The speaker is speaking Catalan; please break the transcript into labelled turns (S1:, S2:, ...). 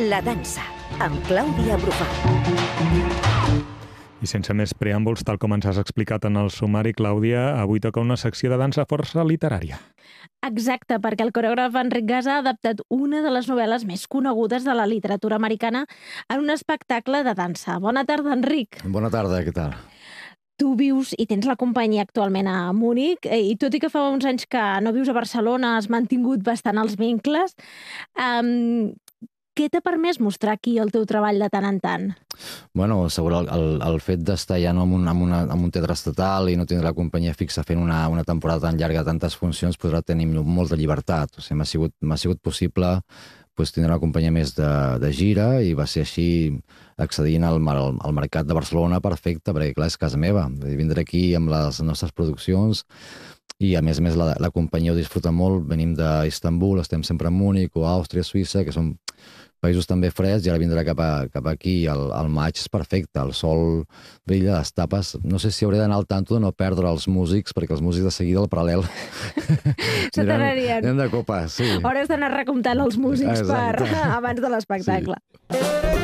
S1: La dansa, amb Clàudia Brufà.
S2: I sense més preàmbuls, tal com ens has explicat en el sumari, Clàudia, avui toca una secció de dansa força literària.
S3: Exacte, perquè el coreògraf Enric Gasa ha adaptat una de les novel·les més conegudes de la literatura americana en un espectacle de dansa. Bona tarda, Enric.
S4: Bona tarda, què tal?
S3: Tu vius i tens la companyia actualment a Múnich, i tot i que fa uns anys que no vius a Barcelona, has mantingut bastant els vincles. Què t'ha permès mostrar aquí el teu treball de tant en tant?
S4: Bueno, segur, el fet d'estar ja en un teatre estatal i no tindre la companyia fixa fent una temporada tan llarga, tantes funcions, podrà tenir molta llibertat. O sigui, m'ha sigut possible tindre una companyia més de gira i va ser així accedint al mercat de Barcelona perfecte, perquè clar, és casa meva. Vindré aquí amb les nostres produccions i a més la companyia ho disfruta molt. Venim d'Istanbul, estem sempre a Múnich o a Àustria, Suïssa, que són països també freds, i ara vindrà cap aquí. El maig és perfecte, el sol brilla, les tapes. No sé si hauré d'anar al tanto de no perdre els músics, perquè els músics de seguida al paral·lel
S3: se t'anarien.
S4: Anem de copa, sí.
S3: Hauràs d'anar recomptant els músics abans de l'espectacle. Sí.